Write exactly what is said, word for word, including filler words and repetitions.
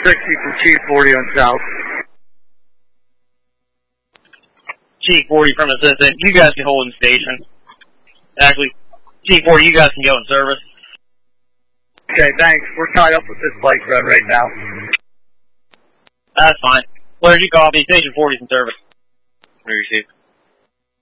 sixty from Chief forty on South. Chief forty from Assistant. You guys can hold in station. Actually, Chief forty, you guys can go in service. Okay, thanks. We're tied up with this bike ride right now. That's fine. Where'd you copy? Station forty's in service. Where you see?